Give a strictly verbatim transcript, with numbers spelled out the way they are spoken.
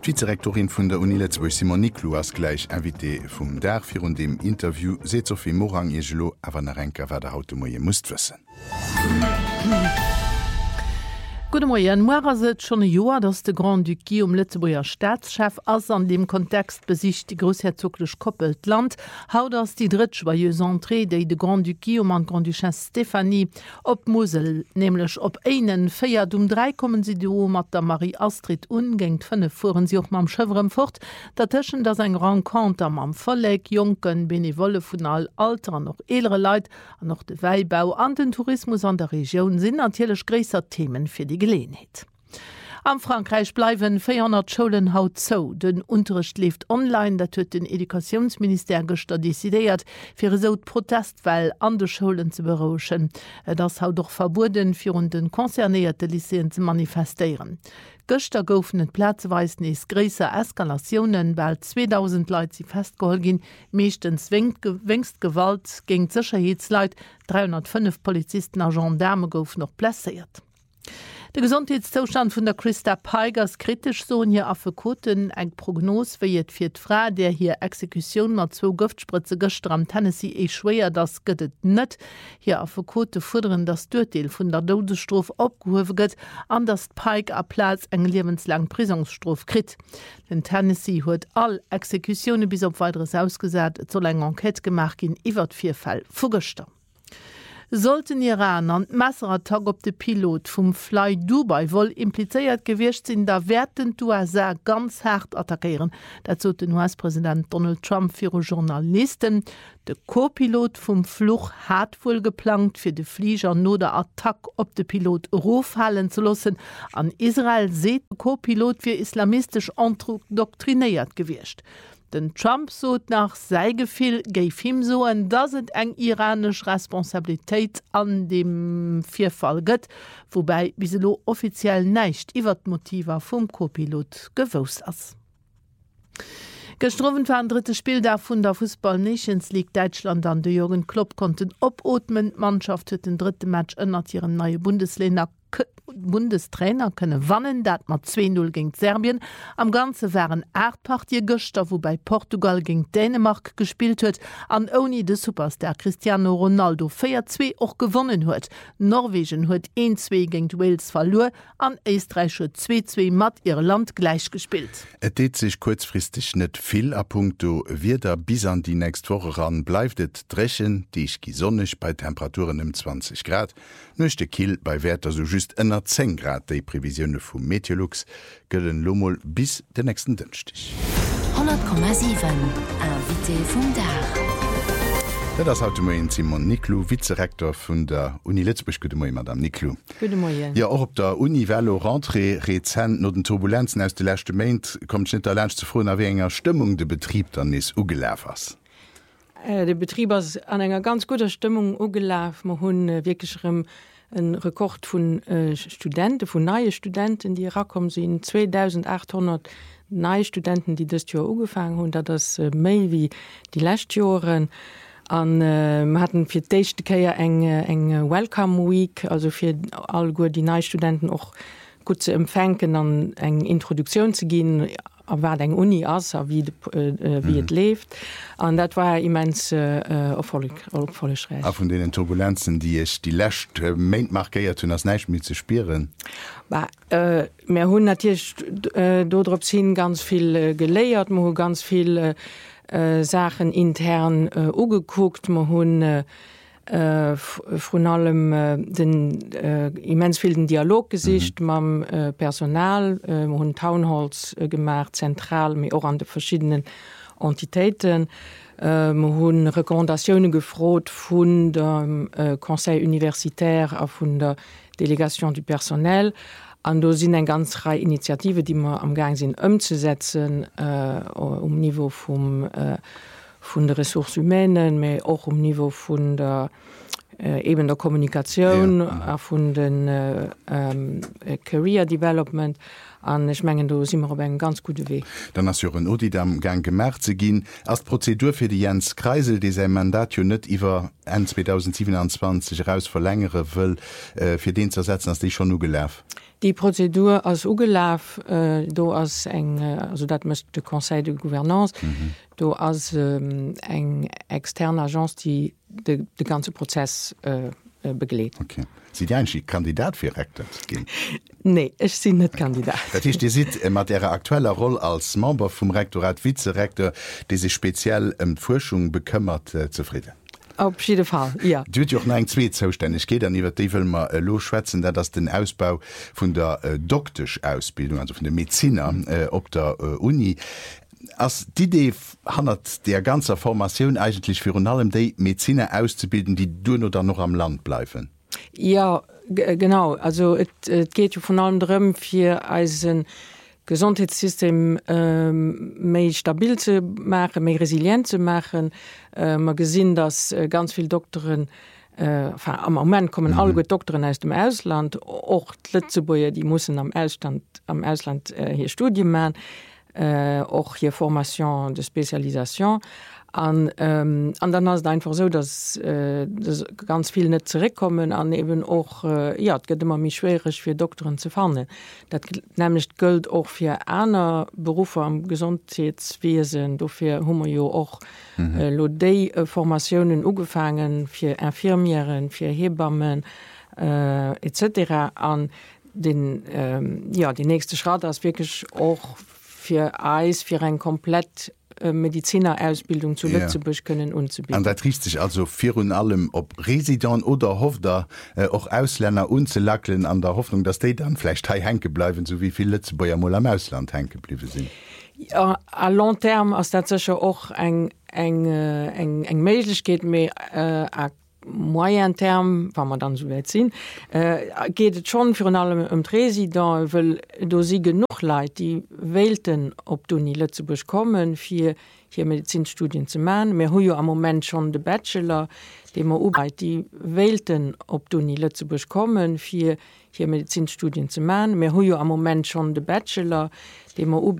Vizerektorin vun der Uni Lützeburg Simon Niklu as gleich invité vum Dach fir und dem Interview se sovi Morang Egelo awer na Renker war der haute Moie musst wëssen. Gute Morgen. Moara se schon ein Jahr, dass der Grand Duché um Lützeburger Staatschef als an dem Kontext besicht die großherzoglich koppelt Land. Haut das die dritte joyeuse Entrée, die der Grand Duché um an Grand Duchesse Stephanie op Mosel, nämlich op einen feiert um drei kommen sie die mit der Marie Astrid ungängt fünf fuhren sie auch mam Chevrem fort. Dazwischen das ein Rencontre am Verleg, Jungen, Benevole von all Alter, noch ältere Leute, noch der Weibau an den Tourismus an der Region sind natürlich größer Themen für die Gelegenheit. Am Frankreich bleiben vierhundert Schulen haut zo. Den Unterricht lebt online, dat huet den Edukationsminister gestern décidéiert, fir so Protestwell an de Schulen zu beroschen. Das haut doch verboten, fir den konzernierte Lyceen zu manifestieren. Göster goufen et Platzweis nees gräser Eskalationen, weil zweitausend Leute sie festgeholt gin, mechtens wengst Gewalt gegen Sicherheitsleit, dreihundertfünf Polizisten a Gendarme gouf noch plaiert. Der Gesundheitszustand von der Christa Peigers kritisch so hier auf Koten eng Prognos firiert fir d'Fra, der hier Exekution mat zwo Giftspritze gestern am Tennessee e schwer das gëtt net. Hier auf Kote fuderen das Dürtel vun der Todesstrafe opgehowe gëtt, an das Peig a Platz eng lebenslang Prisonsstrafe krit. Den Tennessee huet all Exekutionen bis op weiteres ausgesät, zo eng Enquete gemacht gin iwwer vier Fall vorgestern. Sollten Iran an Messerattack op de Pilot vum Fly Dubai wohl impliziert gewircht sinn, da werden U S A ganz hart attackieren. Dazu den U S-Präsident Donald Trump für Journalisten. De Co-Pilot vum Fluch hat wohl geplant, fir de Flieger no der Attack op de Pilot rofhalen zu lassen. An Israel seht de Co-Pilot fir islamistisch endoktriniert gewircht. Den Trump sot nach sei Gefühl geif him so en dat het eng iranisch Responsabilitéit an dem Vierfall gëtt, wobei biselo offiziell neicht iwwer Motiver vum Co-Pilot gewos ass. Gestroffen war ein drittes Spiel da vun der Fußball Nations League Deutschland an de Jürgen Klopp konnten opotmen. Mannschaft huet den dritte Match ënnert ihren neue Bundesländer Bundestrainer könne wannen, dat mat zwei null gegen Serbien. Am Ganze waren acht Partien Göster, wobei Portugal gegen Dänemark gespielt huet, an oni de Superstar Cristiano Ronaldo vier zwei auch gewonnen huet. Norwegen huet eins zwei gegen Wales verloren, an Österreich huet zwei zwei mat ihr Land gleich gespielt. Et deet sich kurzfristig net viel a Punkto, wie der bis an die nächste Woche ran bleibt et drechen, die ich sonnig bei Temperaturen um zwanzig Grad, nøchte Kiel bei Werter so just ënner zehn Grad déi Prävisionne vum Meteorlux gëllen Lomoll bis den nächsten Dënstich. hundert Komma sieben Invité vum Dach. Das haut moi Simon Niklu, Vizerektor vun der Uni Lützeburg. Gute Morgen, Madame Niklu. Gute Morgen. Ja, auch op der Uni Velo Rentrée rezent no den Turbulenzen aus de lächte Mainint kommt net der Lsch zu froh a wie enger Stimmung de Betrieb dann is ugelaf ass. Äh, der Betrieb ist an einer ganz guter Stimmung ugelaf. Wir haben äh, wirklich einen Rekord von äh, Studenten, von neuen Studenten, die rakommen sind. zweitausendachthundert neue Studenten, die das Jahr angefangen haben. Das ist äh, mehr wie die letzten Jahre. Und, äh, wir hatten für die erste Kehr eine, eine Welcome Week, also für all die neuen Studenten auch gut zu empfangen, an eine Introduktion zu gehen, war eng Uni ass wie äh, wie het mm. lebt. Und dat war immens äh, erfolgreich. A von den Turbulenzen, die ich die lächt äh, meint markiert hun as neich mit ze spieren. Äh, mir hunn natürlich äh, dodrop sinn ganz viel äh, geléiert, mo ganz viel äh, Sachen intern äh, ugeguckt, mo hunn äh, Äh, von allem äh, den äh, immens vielen Dialoggesicht mhm. mam äh, Personal äh, hun Townhalls äh, gemacht zentral mit auch an de verschiedenen Entitäten äh, hun Rekommandationen gefrot von dem äh, Conseil universitaire a von der Delegation du Personnel. An do sind en ganz Reihe Initiative, die man am Gang sind umzusetzen äh, um Niveau vom äh, von der Ressourcen humainen, mais auch um Niveau von der äh, eben der Kommunikation ja. äh, von den äh, ähm, Career Development an ich mengen du immer op eng ganz gute Weg. Dann as een Odidam gang gemerk ze gin as Prozedur fir die Jens Kreisel, die se Mandat jo net iwwer en zweitausendsiebenundzwanzig raus verlängere will äh, fir den zersetzen, as dich schon nu gelaf. Die Prozedur als ugelaf äh, do as eng also dat mecht de Conseil de Gouvernance mhm. do as ähm, eng externe Agenz die de, de ganze Prozess äh, begleet. Okay. Sie ein Kandidat fir Rektor gin? Nee, ich sinn net Kandidat. Dat ist, die sieht mat der aktueller Rolle als Member vum Rektorat Vizerektor, die sich speziell em um Forschung bekümmert äh, zufrieden. Op jeden Fall ja. Du joch eng zwee zoustännech geht an iwwer devel ma äh, loschwätzen, dat dats den Ausbau vun der äh, doktisch Ausbildung, also vun der Mediziner äh, op der äh, Uni. As die Idee hannnert der ganzer Formatioun eigentlich fir an allem déi Mediziner auszubilden, die du oder noch am Land bleiben. Ja genau, also et geht jo von allem drüm fir Eisen Gesundheitssystem ähm, méi stabil zu machen, méi resilient zu machen. Äh, man gesinn, dass äh, ganz viel Doktoren äh, am Moment kommen mhm. alle gut Doktoren aus dem Ausland, och Lützeburger, die mussssen am Ausland, am Ausland äh, hier Studien machen, äh, och hier Formation de Spezialisation. An, ähm, an dann hast einfach so, dass, äh, dass ganz viel net zurückkommen an eben auch äh, ja, es geht immer mich schwierig für Doktoren zu fahren. Das nämlich gilt auch für andere Berufe am Gesundheitswesen, dafür haben wir ja auch mhm. äh, Lodei äh, Formationen angefangen für Infirmieren, für Hebammen äh, et cetera. An den ähm, ja die nächste Schritt ist wirklich auch für Eis für ein komplett Medizinerausbildung zu Lützeburg yeah. können unzubieten. Und da trifft sich also vier und allem ob Resident oder Hofder äh, auch Ausländer unzulackeln an der Hoffnung, dass die dann vielleicht hängen bleiben, so wie viele Lützeburger mal am Ausland hängen geblieben sind. Ja, a long term als dat sicher auch eng eng eng eng Möglichkeit mehr äh, moyen term, wann man dann so weit sinn, äh, geht es schon für allem um Präsident, weil do sie genug Leute, die wählten, ob du nie Lützeburg kommen, für hier Medizinstudien zu machen. Wir haben ja am Moment schon den Bachelor, den wir arbeit, die wählten, ob du nie Lützeburg kommen, für hier Medizinstudien zu machen. Wir haben ja am Moment schon den Bachelor, den wir